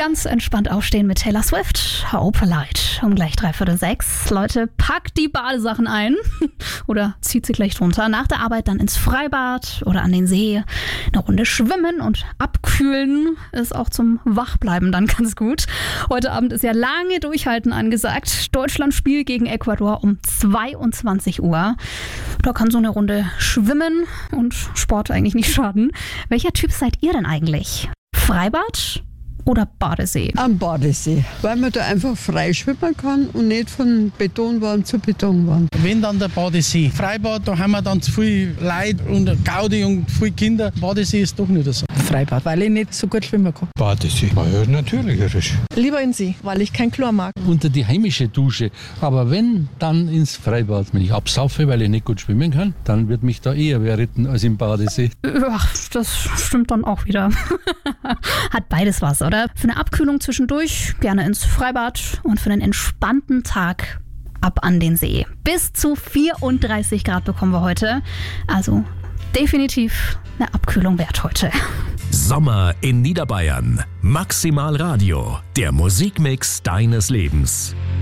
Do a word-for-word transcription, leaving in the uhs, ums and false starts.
Ganz entspannt aufstehen mit Taylor Swift. Hope Light. Um gleich dreiviertel sechs. Leute, packt die Badesachen ein. Oder zieht sie gleich drunter. Nach der Arbeit dann ins Freibad oder an den See. Eine Runde schwimmen und abkühlen ist auch zum Wachbleiben dann ganz gut. Heute Abend ist ja lange Durchhalten angesagt. Deutschland spielt gegen Ecuador um zweiundzwanzig Uhr. Da kann so eine Runde schwimmen und Sport eigentlich nicht schaden. Welcher Typ seid ihr denn eigentlich? Freibad oder Badesee? Am Badesee, weil man da einfach frei schwimmen kann und nicht von Betonwand zu Betonwand. Wenn dann der Badesee. Freibad, da haben wir dann zu viel Leute und Gaudi und viele Kinder. Badesee ist doch nicht so. Freibad, weil ich nicht so gut schwimmen kann. Badesee, ja, natürlich. Lieber in See, weil ich kein Chlor mag. Unter die heimische Dusche. Aber wenn, dann ins Freibad. Wenn ich absaufe, weil ich nicht gut schwimmen kann, dann wird mich da eher wer retten als im Badesee. Ja, das stimmt dann auch wieder. Hat beides was, oder? Für eine Abkühlung zwischendurch gerne ins Freibad und für einen entspannten Tag ab an den See. Bis zu vierunddreißig Grad bekommen wir heute. Also definitiv eine Abkühlung wert heute. Sommer in Niederbayern. Maximal Radio. Der Musikmix deines Lebens.